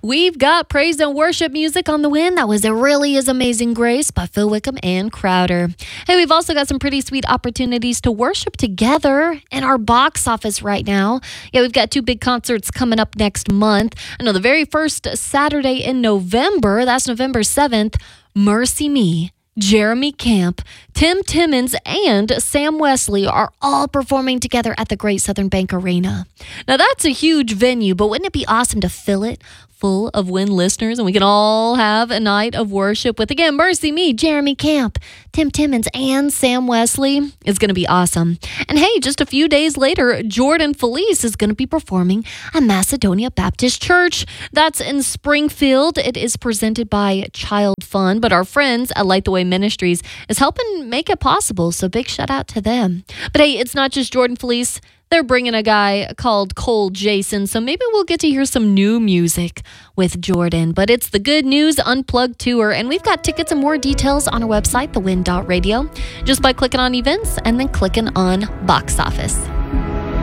We've got praise and worship music on the Win. That was It Really Is Amazing Grace by Phil Wickham and Crowder. Hey, we've also got some pretty sweet opportunities to worship together in our box office right now. Yeah, we've got two big concerts coming up next month. I know the very first Saturday in November, that's November 7th, Mercy Me, Jeremy Camp, Tim Timmons, and Sam Wesley are all performing together at the Great Southern Bank Arena. Now, that's a huge venue, but wouldn't it be awesome to fill it full of Win listeners and we can all have a night of worship with, again, Mercy Me, Jeremy Camp, Tim Timmons, and Sam Wesley? It's going to be awesome. And hey, just a few days later, Jordan Felice is going to be performing at Macedonia Baptist Church. That's in Springfield. It is presented by Child Fund, but our friends at Light the Way Ministries is helping make it possible, so big shout out to them. But hey, it's not just Jordan Felice. They're bringing a guy called Cole Jason, so maybe we'll get to hear some new music with Jordan. But it's the Good News Unplugged Tour, and we've got tickets and more details on our website, thewin.radio, just by clicking on events and then clicking on box office.